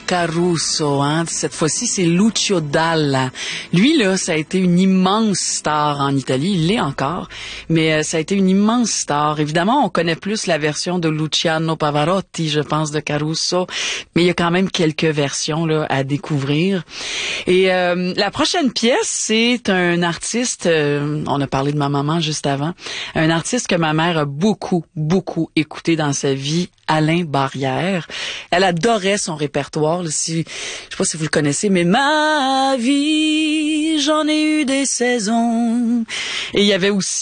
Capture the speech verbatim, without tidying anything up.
Caruso, hein. Cette fois-ci, c'est Lucio Dalla. Lui, là, ça a été une immense star en Italie. Il l'est encore. Mais euh, ça a été une immense star. Évidemment, on connaît plus la version de Luciano Pavarotti, je pense, de Caruso. Mais il y a quand même quelques versions, là, à découvrir. Et euh, la prochaine pièce, c'est un artiste, euh, on a parlé de ma maman juste avant, un artiste que ma mère a beaucoup, beaucoup écouté dans sa vie, Alain Barrière. Elle adorait son répertoire. Là, si, je sais pas si vous le connaissez, mais ma vie, j'en ai eu des saisons. Et il y avait aussi